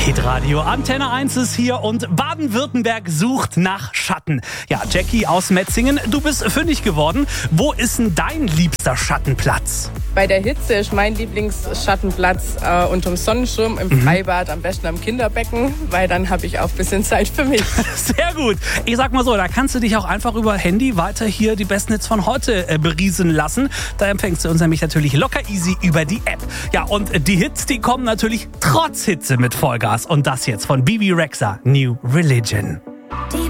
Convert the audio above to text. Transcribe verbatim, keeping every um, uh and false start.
Hitradio Antenne eins ist hier und Baden-Württemberg sucht nach Schatten. Ja, Jackie aus Metzingen, du bist fündig geworden. Wo ist denn dein liebster Schattenplatz? Bei der Hitze ist mein Lieblingsschattenplatz äh, unterm Sonnenschirm im Mhm. Freibad, am besten am Kinderbecken, weil dann habe ich auch ein bisschen Zeit für mich. Sehr gut. Ich sag mal so, da kannst du dich auch einfach über Handy weiter hier die besten Hits von heute äh, berieseln lassen. Da empfängst du uns nämlich natürlich locker easy über die App. Ja, und die Hits, die kommen natürlich trotz Hitze mit Vollgas. Und das jetzt von Bibi Rexha, New Religion.